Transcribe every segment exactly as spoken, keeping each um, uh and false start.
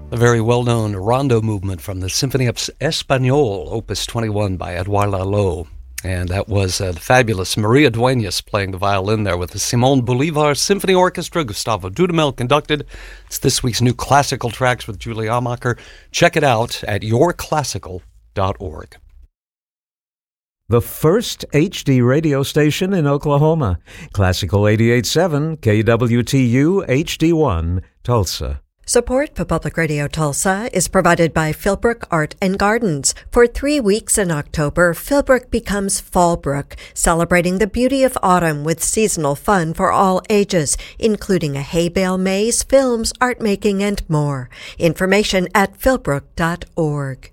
A very well-known rondo movement from the Symphony Español, Opus twenty-one by Edouard Lalo. And that was uh, the fabulous Maria Dueñas playing the violin there with the Simón Bolívar Symphony Orchestra. Gustavo Dudamel conducted. It's this week's new classical tracks with Julie Amacher. Check it out at your classical dot org. The first H D radio station in Oklahoma. Classical eighty-eight point seven, K W T U H D one, Tulsa. Support for Public Radio Tulsa is provided by Philbrook Art and Gardens. For three weeks in October, Philbrook becomes Fallbrook, celebrating the beauty of autumn with seasonal fun for all ages, including a hay bale maze, films, art making, and more. Information at philbrook dot org.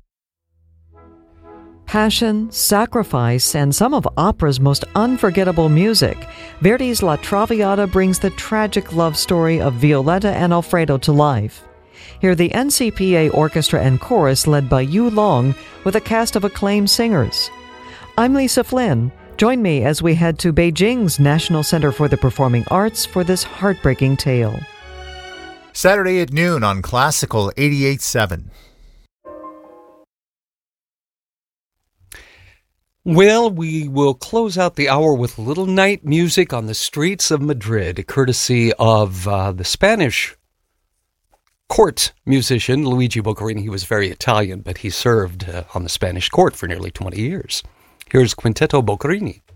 Passion, sacrifice, and some of opera's most unforgettable music. Verdi's La Traviata brings the tragic love story of Violetta and Alfredo to life. Hear the N C P A Orchestra and Chorus led by Yu Long with a cast of acclaimed singers. I'm Lisa Flynn. Join me as we head to Beijing's National Center for the Performing Arts for this heartbreaking tale. Saturday at noon on Classical eighty-eight point seven. Well, we will close out the hour with little night music on the streets of Madrid, courtesy of uh, the Spanish court musician Luigi Boccherini. He was very Italian, but he served uh, on the Spanish court for nearly twenty years. Here's Quinteto Boccherini.